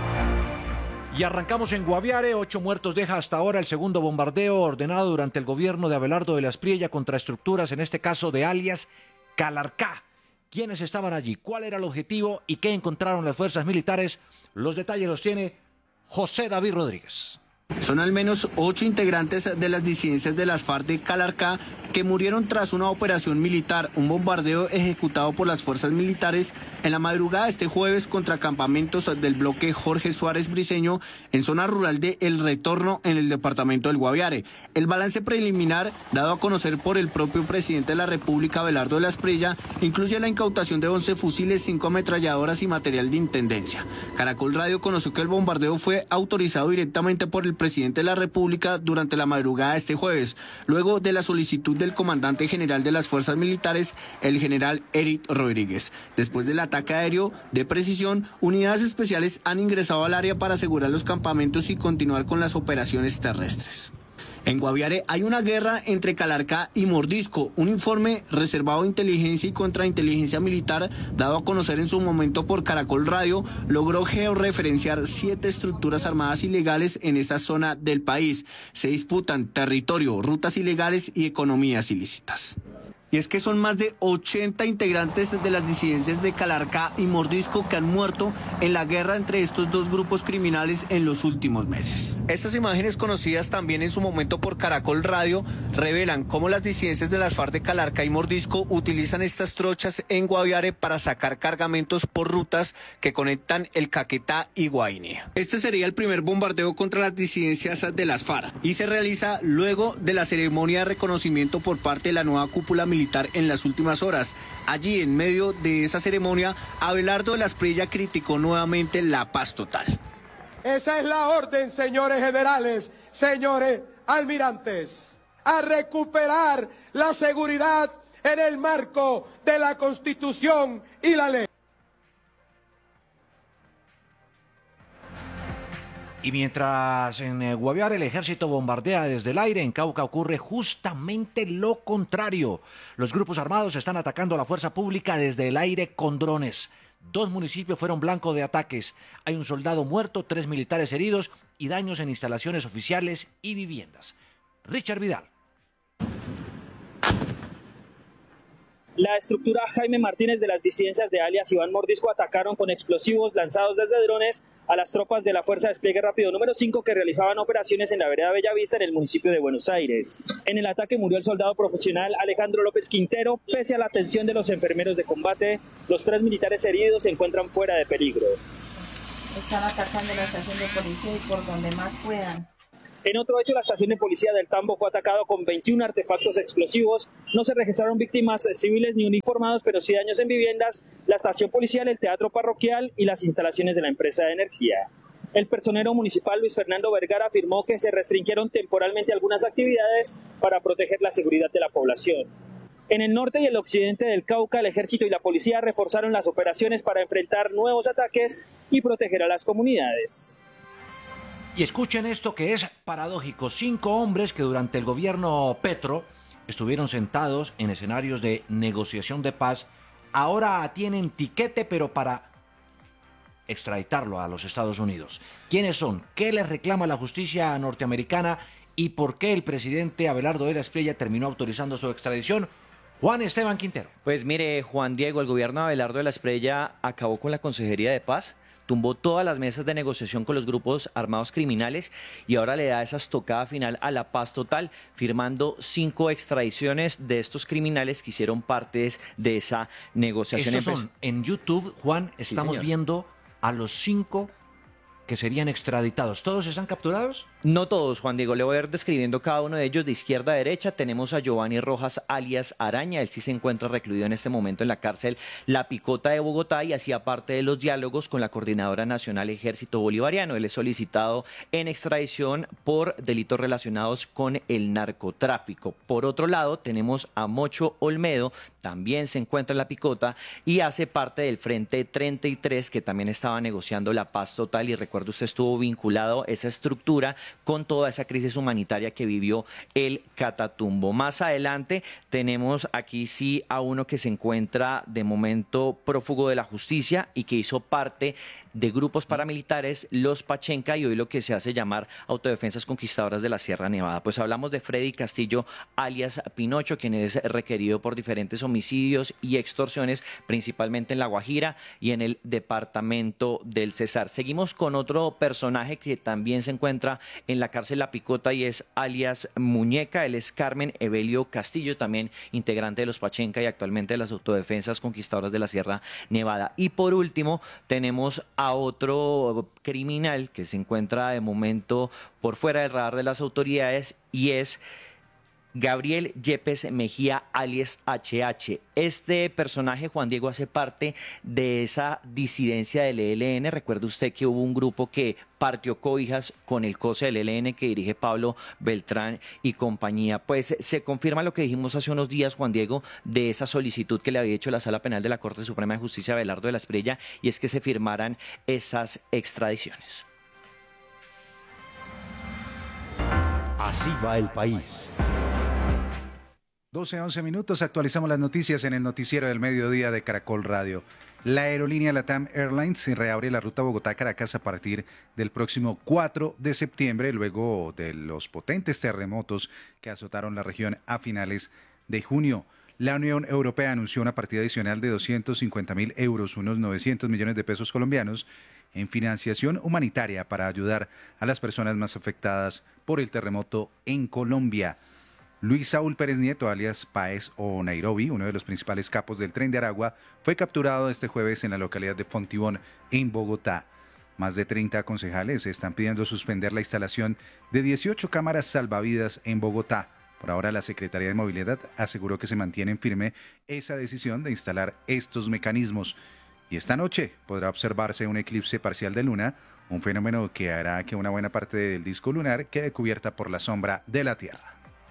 [SPEAKER 9] Y arrancamos en Guaviare. 8 muertos deja hasta ahora el segundo bombardeo ordenado durante el gobierno de Abelardo de la Espriella contra estructuras, en este caso de alias Calarcá. ¿Quiénes estaban allí? ¿Cuál era el objetivo? ¿Y qué encontraron las fuerzas militares? Los detalles los tiene José David Rodríguez.
[SPEAKER 14] Son al menos 8 integrantes de las disidencias de las FARC de Calarcá que murieron tras una operación militar, un bombardeo ejecutado por las fuerzas militares en la madrugada de este jueves contra campamentos del bloque Jorge Suárez Briceño en zona rural de El Retorno en el departamento del Guaviare. El balance preliminar dado a conocer por el propio presidente de la República, Abelardo de la Espriella, incluye la incautación de 11 fusiles, 5 ametralladoras y material de intendencia. Caracol Radio conoció que el bombardeo fue autorizado directamente por el presidente de la República durante la madrugada de este jueves, luego de la solicitud del comandante general de las fuerzas militares, el general Eric Rodríguez. Después del ataque aéreo de precisión, unidades especiales han ingresado al área para asegurar los campamentos y continuar con las operaciones terrestres. En Guaviare hay una guerra entre Calarcá y Mordisco. Un informe reservado de inteligencia y contrainteligencia militar, dado a conocer en su momento por Caracol Radio, logró georreferenciar 7 estructuras armadas ilegales en esa zona del país. Se disputan territorio, rutas ilegales y economías ilícitas. Y es que son más de 80 integrantes de las disidencias de Calarcá y Mordisco que han muerto en la guerra entre estos dos grupos criminales en los últimos meses. Estas imágenes, conocidas también en su momento por Caracol Radio, revelan cómo las disidencias de las FARC de Calarcá y Mordisco utilizan estas trochas en Guaviare para sacar cargamentos por rutas que conectan el Caquetá y Guainía. Este sería el primer bombardeo contra las disidencias de las FARC y se realiza luego de la ceremonia de reconocimiento por parte de la nueva cúpula militar en las últimas horas. Allí, en medio de esa ceremonia, Abelardo de la Espriella criticó nuevamente la paz total.
[SPEAKER 15] Esa es la orden, señores generales, señores almirantes, a recuperar la seguridad en el marco de la Constitución y la ley.
[SPEAKER 9] Y mientras en Guaviare el ejército bombardea desde el aire, en Cauca ocurre justamente lo contrario. Los grupos armados están atacando a la fuerza pública desde el aire con drones. 2 municipios fueron blanco de ataques. Hay un soldado muerto, 3 militares heridos y daños en instalaciones oficiales y viviendas. Richard Vidal.
[SPEAKER 17] La estructura Jaime Martínez de las disidencias de alias Iván Mordisco atacaron con explosivos lanzados desde drones a las tropas de la Fuerza de Despliegue Rápido número 5 que realizaban operaciones en la vereda Bellavista en el municipio de Buenos Aires. En el ataque murió el soldado profesional Alejandro López Quintero. Pese a la atención de los enfermeros de combate, los 3 militares heridos se encuentran fuera de peligro.
[SPEAKER 24] Están atacando la estación de policía y por donde más puedan.
[SPEAKER 17] En otro hecho, la estación de policía del Tambo fue atacado con 21 artefactos explosivos. No se registraron víctimas civiles ni uniformados, pero sí daños en viviendas, la estación policial, el teatro parroquial y las instalaciones de la empresa de energía. El personero municipal Luis Fernando Vergara afirmó que se restringieron temporalmente algunas actividades para proteger la seguridad de la población. En el norte y el occidente del Cauca, el ejército y la policía reforzaron las operaciones para enfrentar nuevos ataques y proteger a las comunidades.
[SPEAKER 9] Y escuchen esto que es paradójico. 5 hombres que durante el gobierno Petro estuvieron sentados en escenarios de negociación de paz, ahora tienen tiquete pero para extraditarlo a los Estados Unidos. ¿Quiénes son? ¿Qué les reclama la justicia norteamericana? ¿Y por qué el presidente Abelardo de la Espriella terminó autorizando su extradición? Juan Esteban Quintero.
[SPEAKER 25] Pues mire, Juan Diego, el gobierno de Abelardo de la Espriella acabó con la Consejería de Paz, tumbó todas las mesas de negociación con los grupos armados criminales y ahora le da esa estocada final a la paz total, firmando 5 extradiciones de estos criminales que hicieron partes de esa negociación.
[SPEAKER 9] Estos son en YouTube, Juan, estamos viendo a los 5 que serían extraditados. ¿Todos están capturados?
[SPEAKER 25] No todos, Juan Diego. Le voy a ir describiendo cada uno de ellos de izquierda a derecha. Tenemos a Giovanni Rojas, alias Araña. Él sí se encuentra recluido en este momento en la cárcel La Picota de Bogotá y hacía parte de los diálogos con la Coordinadora Nacional Ejército Bolivariano. Él es solicitado en extradición por delitos relacionados con el narcotráfico. Por otro lado, tenemos a Mocho Olmedo, también se encuentra en La Picota y hace parte del Frente 33, que también estaba negociando la paz total. Y recuerdo, usted estuvo vinculado a esa estructura con toda esa crisis humanitaria que vivió el Catatumbo. Más adelante tenemos aquí sí a uno que se encuentra de momento prófugo de la justicia y que hizo parte de grupos paramilitares, los Pachenca, y hoy lo que se hace llamar Autodefensas Conquistadoras de la Sierra Nevada. Pues hablamos de Freddy Castillo, alias Pinocho, quien es requerido por diferentes homicidios y extorsiones, principalmente en La Guajira y en el departamento del Cesar. Seguimos con otro personaje que también se encuentra en la cárcel La Picota y es alias Muñeca. Él es Carmen Evelio Castillo, también integrante de los Pachenca y actualmente de las Autodefensas Conquistadoras de la Sierra Nevada. Y por último tenemos a otro criminal que se encuentra de momento por fuera del radar de las autoridades y es Gabriel Yepes Mejía, alias HH. Este personaje, Juan Diego, hace parte de esa disidencia del ELN. Recuerde usted que hubo un grupo que partió cobijas con el COSE del ELN que dirige Pablo Beltrán y compañía. Pues se confirma lo que dijimos hace unos días, Juan Diego, de esa solicitud que le había hecho la Sala Penal de la Corte Suprema de Justicia, Abelardo de la Espriella, y es que se firmaran esas extradiciones.
[SPEAKER 21] Así va el país.
[SPEAKER 3] 12 a 11 minutos, actualizamos las noticias en el noticiero del mediodía de Caracol Radio. La aerolínea LATAM Airlines reabre la ruta Bogotá-Caracas a partir del próximo 4 de septiembre, luego de los potentes terremotos que azotaron la región a finales de junio. La Unión Europea anunció una partida adicional de 250.000 euros, unos 900 millones de pesos colombianos, en financiación humanitaria para ayudar a las personas más afectadas por el terremoto en Colombia. Luis Saúl Pérez Nieto, alias Páez o Nairobi, uno de los principales capos del Tren de Aragua, fue capturado este jueves en la localidad de Fontibón, en Bogotá. Más de 30 concejales están pidiendo suspender la instalación de 18 cámaras salvavidas en Bogotá. Por ahora, la Secretaría de Movilidad aseguró que se mantiene firme esa decisión de instalar estos mecanismos. Y esta noche podrá observarse un eclipse parcial de luna, un fenómeno que hará que una buena parte del disco lunar quede cubierta por la sombra de la Tierra.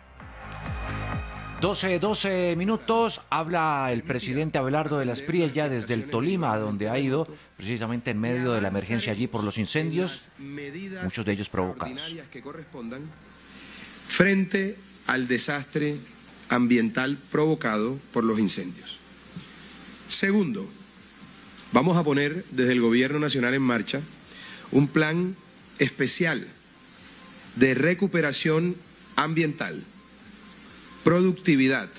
[SPEAKER 9] 12 minutos, habla el presidente Abelardo de la Espriella desde el Tolima, donde ha ido precisamente en medio de la emergencia allí por los incendios, muchos de ellos provocados.
[SPEAKER 15] Que correspondan frente al desastre ambiental provocado por los incendios. Segundo, vamos a poner desde el Gobierno Nacional en marcha un plan especial de recuperación ambiental, productividad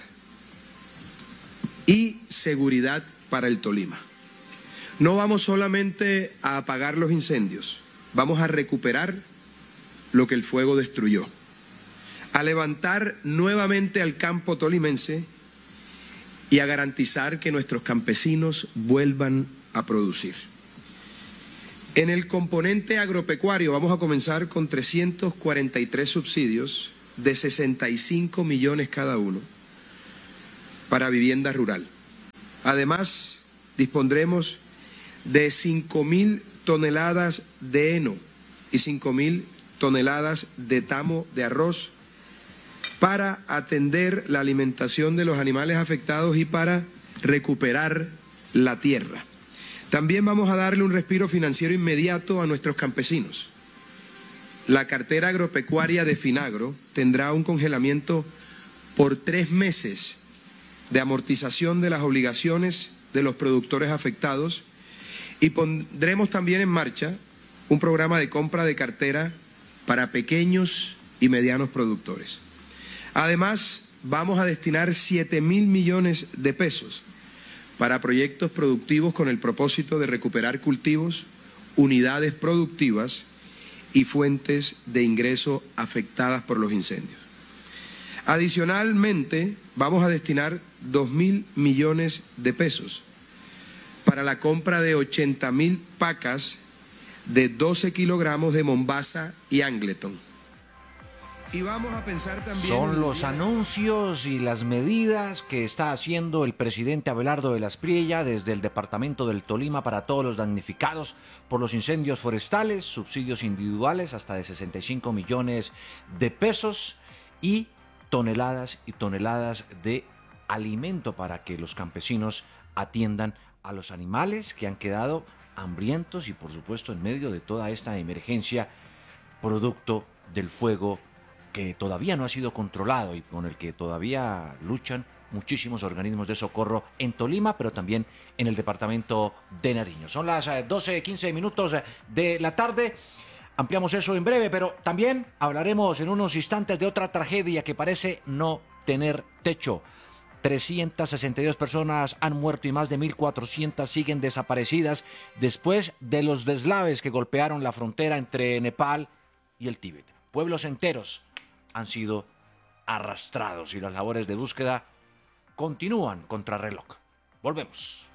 [SPEAKER 15] y seguridad para el Tolima. No vamos solamente a apagar los incendios, vamos a recuperar lo que el fuego destruyó, a levantar nuevamente al campo tolimense y a garantizar que nuestros campesinos vuelvan a producir. En el componente agropecuario vamos a comenzar con 343 subsidios de 65 millones cada uno para vivienda rural. Además, dispondremos de 5.000 toneladas de heno y 5.000 toneladas de tamo de arroz para atender la alimentación de los animales afectados y para recuperar la tierra. También vamos a darle un respiro financiero inmediato a nuestros campesinos. La cartera agropecuaria de Finagro tendrá un congelamiento por 3 meses de amortización de las obligaciones de los productores afectados y pondremos también en marcha un programa de compra de cartera para pequeños y medianos productores. Además, vamos a destinar 7.000 millones de pesos para proyectos productivos con el propósito de recuperar cultivos, unidades productivas y fuentes de ingreso afectadas por los incendios. Adicionalmente, vamos a destinar 2.000 millones de pesos para la compra de 80.000 pacas de 12 kilogramos de Mombasa y Angleton. Y vamos a pensar también...
[SPEAKER 9] Son los anuncios y las medidas que está haciendo el presidente Abelardo de la Espriella desde el departamento del Tolima para todos los damnificados por los incendios forestales, subsidios individuales hasta de 65 millones de pesos y toneladas de alimento para que los campesinos atiendan a los animales que han quedado hambrientos y por supuesto en medio de toda esta emergencia producto del fuego que todavía no ha sido controlado y con el que todavía luchan muchísimos organismos de socorro en Tolima, pero también en el departamento de Nariño. Son las 12:15 minutos de la tarde. Ampliamos eso en breve, pero también hablaremos en unos instantes de otra tragedia que parece no tener techo. 362 personas han muerto y más de 1.400 siguen desaparecidas después de los deslaves que golpearon la frontera entre Nepal y el Tíbet. Pueblos enteros han sido arrastrados y las labores de búsqueda continúan contrarreloj. Volvemos.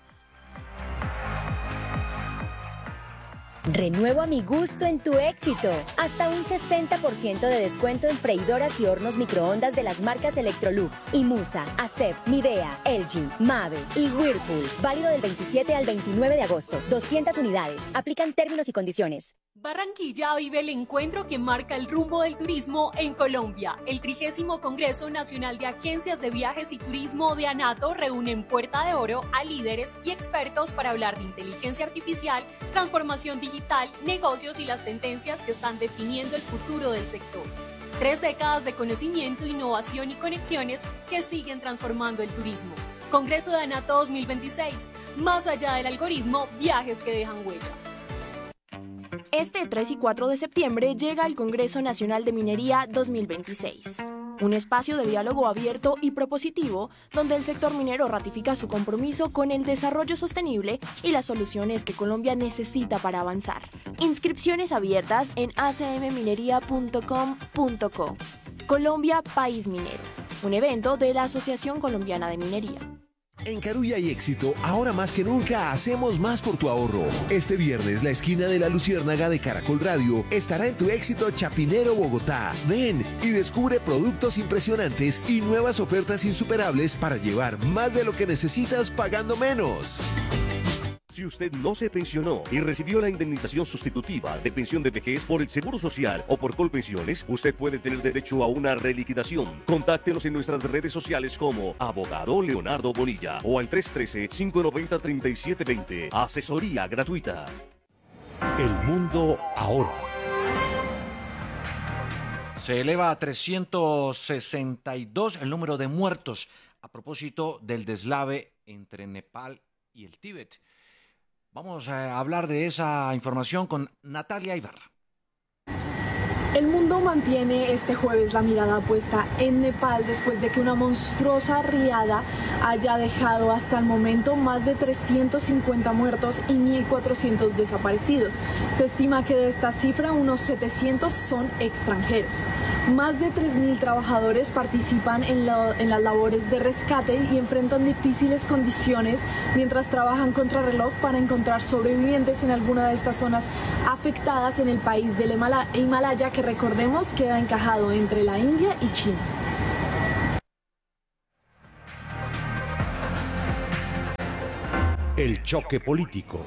[SPEAKER 10] Renuevo a mi gusto en tu éxito. Hasta un 60% de descuento en freidoras y hornos microondas de las marcas Electrolux, Imusa, Acep, Midea, LG, Mave y Whirlpool. Válido del 27 al 29 de agosto. 200 unidades. Aplican términos y condiciones.
[SPEAKER 11] Barranquilla vive el encuentro que marca el rumbo del turismo en Colombia. El 30º Congreso Nacional de Agencias de Viajes y Turismo de ANATO reúne en Puerta de Oro a líderes y expertos para hablar de inteligencia artificial, transformación digital, negocios y las tendencias que están definiendo el futuro del sector. 3 décadas de conocimiento, innovación y conexiones que siguen transformando el turismo. Congreso de ANATO 2026. Más allá del algoritmo, viajes que dejan huella.
[SPEAKER 12] Este 3 y 4 de septiembre llega el Congreso Nacional de Minería 2026, un espacio de diálogo abierto y propositivo donde el sector minero ratifica su compromiso con el desarrollo sostenible y las soluciones que Colombia necesita para avanzar. Inscripciones abiertas en acmminería.com.co. Colombia País Minero, un evento de la Asociación Colombiana de Minería.
[SPEAKER 18] En Carulla y Éxito, ahora más que nunca, hacemos más por tu ahorro. Este viernes, la esquina de la Luciérnaga de Caracol Radio estará en tu Éxito Chapinero, Bogotá. Ven y descubre productos impresionantes y nuevas ofertas insuperables para llevar más de lo que necesitas pagando menos.
[SPEAKER 19] Si usted no se pensionó y recibió la indemnización sustitutiva de pensión de vejez por el Seguro Social o por Colpensiones, usted puede tener derecho a una reliquidación. Contáctenos en nuestras redes sociales como Abogado Leonardo Bonilla o al 313-590-3720. Asesoría gratuita.
[SPEAKER 21] El mundo ahora.
[SPEAKER 9] Se eleva a 362 el número de muertos a propósito del deslave entre Nepal y el Tíbet. Vamos a hablar de esa información con Natalia Ibarra.
[SPEAKER 26] El mundo mantiene este jueves la mirada puesta en Nepal después de que una monstruosa riada haya dejado hasta el momento más de 350 muertos y 1.400 desaparecidos. Se estima que de esta cifra unos 700 son extranjeros. Más de 3.000 trabajadores participan en las labores de rescate y enfrentan difíciles condiciones mientras trabajan contrarreloj para encontrar sobrevivientes en alguna de estas zonas afectadas en el país del Himalaya, que recordemos queda encajado entre la India y China.
[SPEAKER 21] El choque político.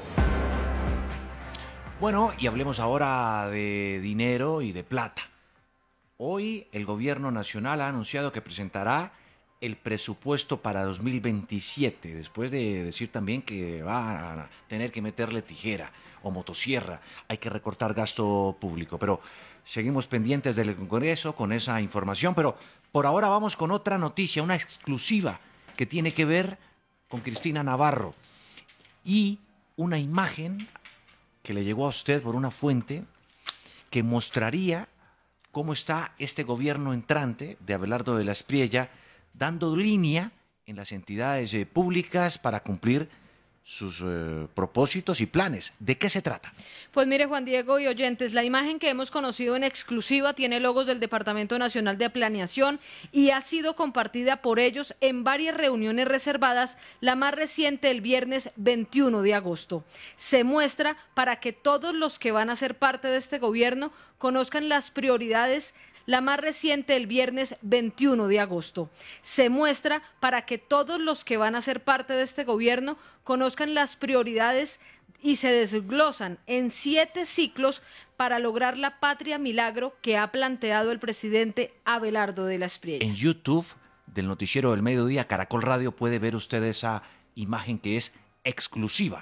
[SPEAKER 9] Bueno, y hablemos ahora de dinero y de plata. Hoy el gobierno nacional ha anunciado que presentará el presupuesto para 2027, después de decir también que va a tener que meterle tijera o motosierra, hay que recortar gasto público, pero seguimos pendientes del Congreso con esa información, pero por ahora vamos con otra noticia, una exclusiva que tiene que ver con Cristina Navarro y una imagen que le llegó a usted por una fuente que mostraría cómo está este gobierno entrante de Abelardo de la Espriella dando línea en las entidades públicas para cumplir sus propósitos y planes. ¿De qué se trata?
[SPEAKER 27] Pues mire, Juan Diego y oyentes, la imagen que hemos conocido en exclusiva tiene logos del Departamento Nacional de Planeación y ha sido compartida por ellos en varias reuniones reservadas, la más reciente el viernes 21 de agosto. Se muestra para que todos los que van a ser parte de este gobierno conozcan las prioridades. La más reciente el viernes 21 de agosto. Se muestra para que todos los que van a ser parte de este gobierno conozcan las prioridades y se desglosan en 7 ciclos para lograr la patria milagro que ha planteado el presidente Abelardo de la Espriella.
[SPEAKER 9] En YouTube del noticiero del mediodía Caracol Radio puede ver usted esa imagen que es exclusiva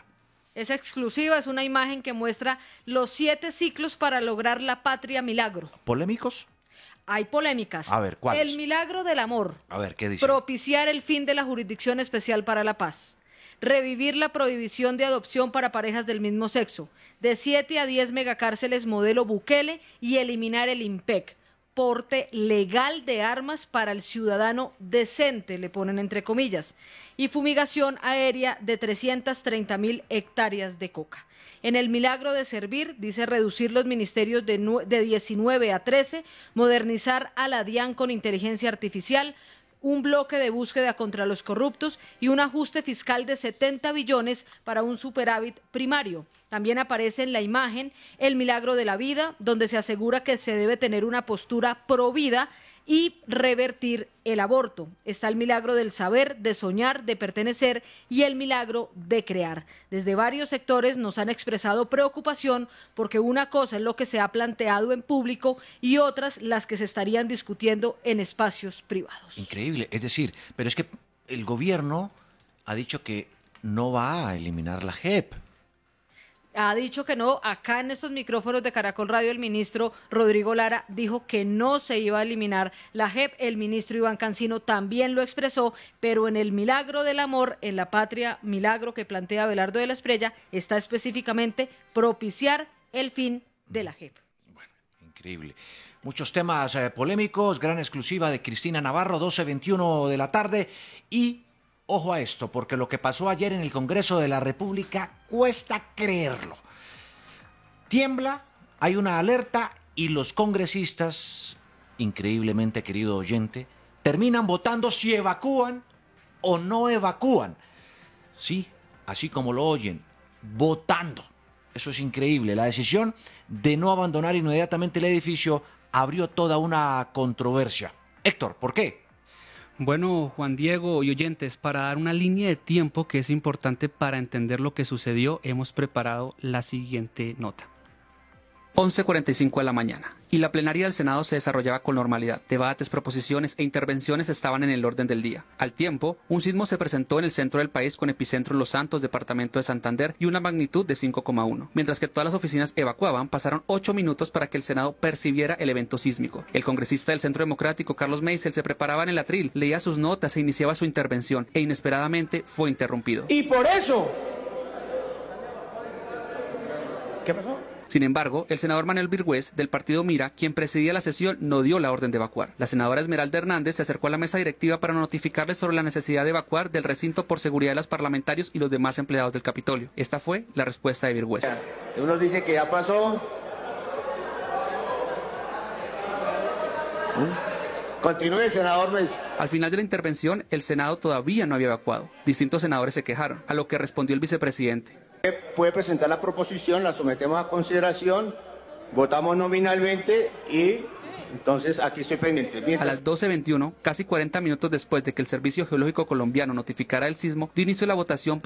[SPEAKER 27] Es exclusiva, es una imagen que muestra los 7 ciclos para lograr la patria milagro.
[SPEAKER 9] ¿Polémicos?
[SPEAKER 27] Hay polémicas.
[SPEAKER 9] A ver, ¿cuáles?
[SPEAKER 27] El milagro del amor.
[SPEAKER 9] A ver, ¿qué dice?
[SPEAKER 27] Propiciar el fin de la Jurisdicción Especial para la Paz. Revivir la prohibición de adopción para parejas del mismo sexo. De 7 a 10 megacárceles modelo Bukele y eliminar el IMPEC. Porte legal de armas para el ciudadano decente, le ponen entre comillas, y fumigación aérea de 330.000 hectáreas de coca. En el milagro de servir, dice reducir los ministerios de 19 a 13, modernizar a la DIAN con inteligencia artificial, un bloque de búsqueda contra los corruptos y un ajuste fiscal de 70 billones para un superávit primario. También aparece en la imagen el milagro de la vida, donde se asegura que se debe tener una postura pro vida y revertir el aborto. Está el milagro del saber, de soñar, de pertenecer y el milagro de crear. Desde varios sectores nos han expresado preocupación porque una cosa es lo que se ha planteado en público y otras las que se estarían discutiendo en espacios privados.
[SPEAKER 9] Increíble, es decir, pero es que el gobierno ha dicho que no va a eliminar la JEP.
[SPEAKER 27] Ha dicho que no. Acá en estos micrófonos de Caracol Radio el ministro Rodrigo Lara dijo que no se iba a eliminar la JEP. El ministro Iván Cancino también lo expresó, pero en el milagro del amor, en la patria milagro que plantea Abelardo de la Espriella, está específicamente propiciar el fin de la JEP.
[SPEAKER 9] Increíble. Muchos temas polémicos, gran exclusiva de Cristina Navarro, 12:21 de la tarde y... ojo a esto, porque lo que pasó ayer en el Congreso de la República cuesta creerlo. Tiembla, hay una alerta y los congresistas, increíblemente querido oyente, terminan votando si evacúan o no evacúan. Sí, así como lo oyen, votando. Eso es increíble. La decisión de no abandonar inmediatamente el edificio abrió toda una controversia. Héctor, ¿por qué?
[SPEAKER 2] Bueno, Juan Diego y oyentes, para dar una línea de tiempo que es importante para entender lo que sucedió, hemos preparado la siguiente nota. 11:45 de la mañana, y la plenaria del Senado se desarrollaba con normalidad. Debates, proposiciones e intervenciones estaban en el orden del día. Al tiempo, un sismo se presentó en el centro del país con epicentro en Los Santos, departamento de Santander, y una magnitud de 5,1. Mientras que todas las oficinas evacuaban, pasaron 8 minutos para que el Senado percibiera el evento sísmico. El congresista del Centro Democrático, Carlos Meisel, se preparaba en el atril, leía sus notas e iniciaba su intervención, e inesperadamente fue interrumpido.
[SPEAKER 15] Y por eso... ¿Qué pasó?
[SPEAKER 2] Sin embargo, el senador Manuel Virgüez, del partido Mira, quien presidía la sesión, no dio la orden de evacuar. La senadora Esmeralda Hernández se acercó a la mesa directiva para notificarles sobre la necesidad de evacuar del recinto por seguridad de los parlamentarios y los demás empleados del Capitolio. Esta fue la respuesta de Virgüez.
[SPEAKER 15] Uno dice que ya pasó. Continúe, senador Meis.
[SPEAKER 2] Al final de la intervención, el Senado todavía no había evacuado. Distintos senadores se quejaron, a lo que respondió el vicepresidente.
[SPEAKER 15] Puede presentar la proposición, la sometemos a consideración, votamos nominalmente y entonces aquí estoy pendiente.
[SPEAKER 2] A las 12:21, casi 40 minutos después de que el Servicio Geológico Colombiano notificara el sismo, dio inicio a la votación